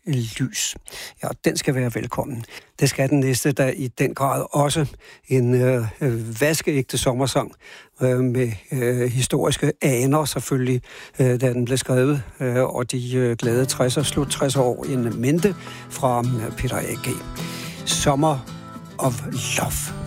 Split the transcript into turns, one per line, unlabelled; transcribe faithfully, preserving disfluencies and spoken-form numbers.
lys. Ja, den skal være velkommen. Det skal den næste, der i den grad også en øh, vaskeægte sommersang øh, med øh, historiske aner selvfølgelig, øh, da den blev skrevet, øh, og de øh, glade tressere, slut tressere år en mente fra øh, Peter A G. Summer of Love.